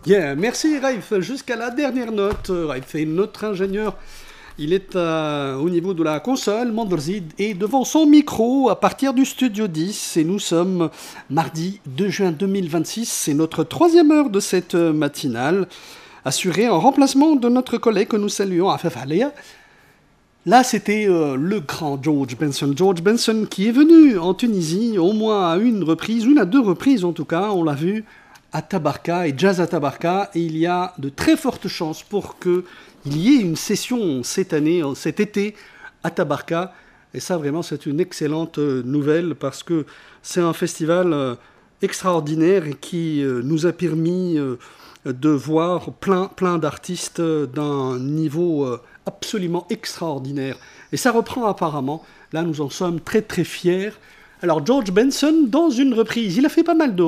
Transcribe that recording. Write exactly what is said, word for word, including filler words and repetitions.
Bien, merci Raif. Jusqu'à la dernière note, Raif est notre ingénieur. Il est euh, au niveau de la console, Mandorzid, et devant son micro à partir du studio dix. Et nous sommes mardi deux juin deux mille vingt-six. C'est notre troisième heure de cette matinale, assurée en remplacement de notre collègue que nous saluons, Afef Aléa. Là, c'était euh, le grand George Benson. George Benson qui est venu en Tunisie au moins à une reprise, une à deux reprises en tout cas, on l'a vu, à Tabarka et Jazz à Tabarka. Et il y a de très fortes chances pour qu'il y ait une session cette année, cet été, à Tabarka. Et ça, vraiment, c'est une excellente nouvelle parce que c'est un festival euh, extraordinaire et qui euh, nous a permis euh, de voir plein, plein d'artistes d'un niveau euh, absolument extraordinaire. Et ça reprend apparemment. Là, nous en sommes très, très fiers. Alors, George Benson, dans une reprise, il a fait pas mal de